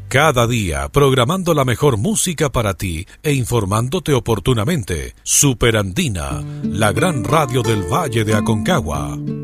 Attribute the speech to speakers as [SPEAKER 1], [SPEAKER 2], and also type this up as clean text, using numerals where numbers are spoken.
[SPEAKER 1] Cada día programando la mejor música para ti e informándote oportunamente. Super Andina, la gran radio del Valle de Aconcagua.